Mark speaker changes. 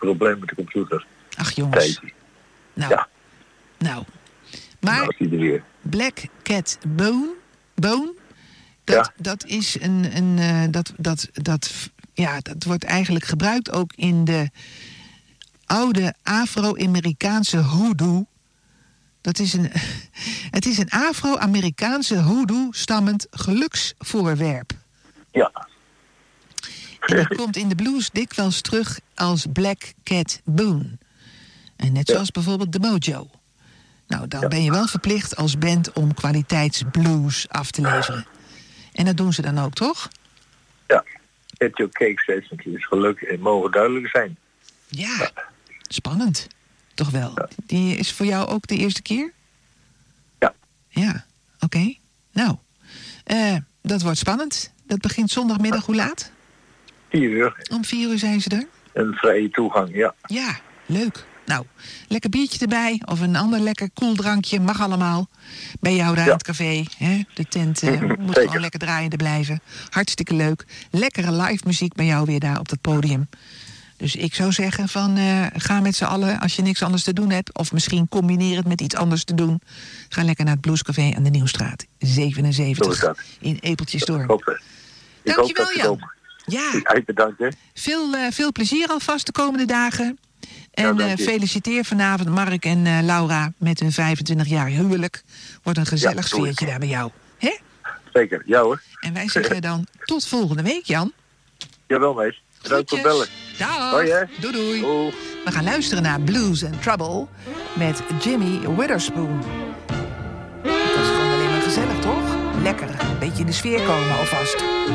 Speaker 1: probleem met de computer.
Speaker 2: Ach jongens.
Speaker 1: Tijd.
Speaker 2: Nou.
Speaker 1: Ja.
Speaker 2: Nou. Maar
Speaker 1: Nou is die er weer.
Speaker 2: Black Cat Bone, dat is dat wordt eigenlijk gebruikt ook in de oude Afro-Amerikaanse hoodoo. Het is een Afro-Amerikaanse hoodoo stammend geluksvoorwerp.
Speaker 1: Ja.
Speaker 2: En dat komt in de blues dikwijls terug als Black Cat Boone. En net zoals bijvoorbeeld de Mojo. Nou, dan ben je wel verplicht als band om kwaliteitsblues af te leveren. En dat doen ze dan ook, toch?
Speaker 1: Ja. Get your cake statement is geluk en mogen duidelijk zijn.
Speaker 2: Ja. Spannend. Toch wel. Ja. Die is voor jou ook de eerste keer?
Speaker 1: Ja.
Speaker 2: Ja, oké. Nou, dat wordt spannend. Dat begint zondagmiddag, hoe laat?
Speaker 1: 4 uur.
Speaker 2: Om 4 uur zijn ze er?
Speaker 1: Een vrije toegang, ja.
Speaker 2: Ja, leuk. Nou, lekker biertje erbij of een ander lekker koeldrankje, mag allemaal. Bij jou daar in het café. Hè? De tent moet gewoon lekker draaiende blijven. Hartstikke leuk. Lekkere live muziek bij jou weer daar op dat podium. Dus ik zou zeggen van ga met z'n allen als je niks anders te doen hebt. Of misschien combineer het met iets anders te doen. Ga lekker naar het Bluescafé aan de Nieuwstraat. 77 in Epeltjesdorp. Dankjewel Jan. Ja,
Speaker 1: bedankt hè.
Speaker 2: Veel plezier alvast de komende dagen. En feliciteer vanavond Mark en Laura met hun 25-jarig huwelijk. Wordt een gezellig sfeertje daar bij jou. Hè?
Speaker 1: Zeker, ja hoor.
Speaker 2: En wij zeggen dan tot volgende week, Jan.
Speaker 1: Jawel, meis. Bedankt voor bellen.
Speaker 2: Dag.
Speaker 1: Hoi, hè.
Speaker 2: Doei, doei.
Speaker 1: Oh.
Speaker 2: We gaan luisteren naar Blues and Trouble met Jimmy Witherspoon. Het was gewoon alleen maar gezellig, toch? Lekker, een beetje in de sfeer komen alvast.